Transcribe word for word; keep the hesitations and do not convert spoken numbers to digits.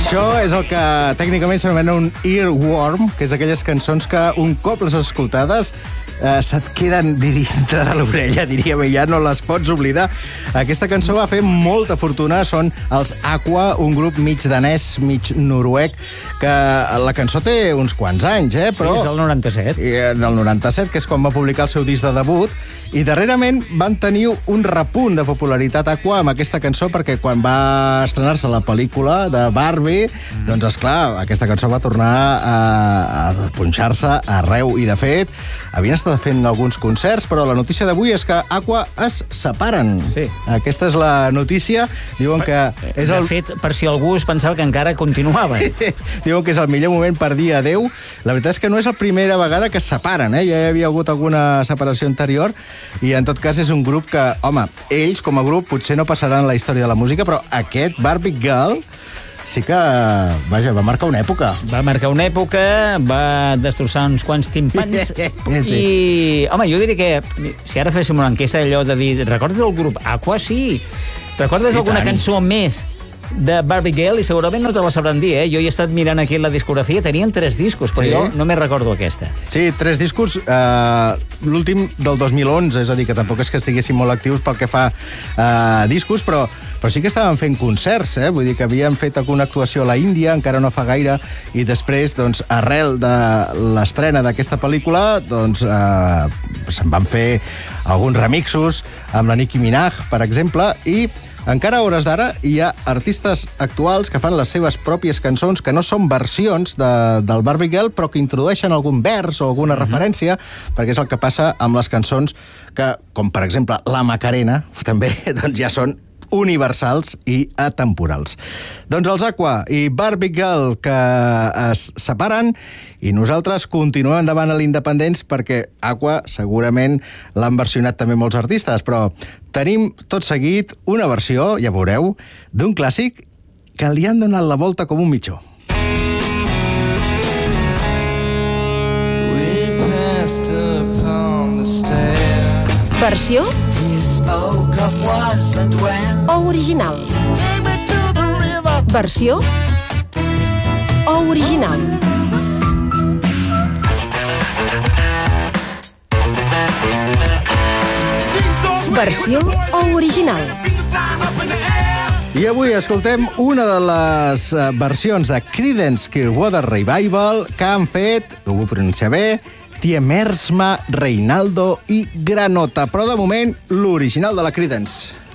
Això és el que tècnicament s'anomena un earworm, que és aquelles cançons que un cop les escoltades eh, se't queden dintre de l'orella, diríem, i ja no les pots oblidar. Aquesta cançó va fer molta fortuna, són els Aqua, un grup mig danès, mig noruec, que la cançó té uns quants anys, eh? Però... Sí, és del noranta-set. I, del noranta-set, que és quan va publicar el seu disc de debut, i darrerament van tenir un repunt de popularitat Aqua amb aquesta cançó, perquè quan va estrenar-se la pel·lícula de Barbie, mm. doncs, esclar, aquesta cançó va tornar a, a punxar-se arreu, i de fet, havien estat fent alguns concerts, però la notícia d'avui és que Aqua es separen. Sí. Aquesta és la notícia. Diuen que és el... De fet, per si algú es pensava que encara continuaven. Diuen que és el millor moment per dir adeu. La veritat és que no és la primera vegada que es separen, eh? Ja hi havia hagut alguna separació anterior, i en tot cas és un grup que, home, ells com a grup potser no passaran la història de la música, però aquest Barbie Girl sí que, vaja, va marcar una època. Va marcar una època, va destrossar uns quants timpans, sí. i, home, jo diria que, si ara féssim una enquesta allò de dir, recordes el grup Aqua? Sí. Recordes I alguna tant. cançó més de Barbie Girl? I segurament no te la sabran dir, eh? Jo he estat mirant aquí la discografia, tenien tres discos, però sí. jo només recordo aquesta. Sí, tres discos, eh, l'últim del dos mil onze, és a dir, que tampoc és que estiguessin molt actius pel que fa a eh, discos, però, però sí que estaven fent concerts, eh? Vull dir que havien fet alguna actuació a la Índia, encara no fa gaire, i després, doncs, arrel de l'estrena d'aquesta pel·lícula, doncs, eh, se'n van fer alguns remixos amb la Nicki Minaj, per exemple, i encara a hores d'ara hi ha artistes actuals que fan les seves pròpies cançons, que no són versions de, del Barbie Girl, però que introdueixen algun vers o alguna uh-huh. referència, perquè és el que passa amb les cançons que, com per exemple la Macarena, també doncs ja són universals i atemporals. Doncs els Aqua i Barbie Girl que es separen, i nosaltres continuem endavant a l'Independents, perquè Aqua segurament l'han versionat també molts artistes, però tenim tot seguit una versió, ja veureu, d'un clàssic que li han donat la volta com un mitjó. Versió o original? Versió o original? Versió o original? I avui escoltem una de les versions de Creedence Clearwater Revival que han fet, ho vull pronunciar bé, Tiemersma, Reinaldo i Granota. Però de moment, l'original de la Creedence.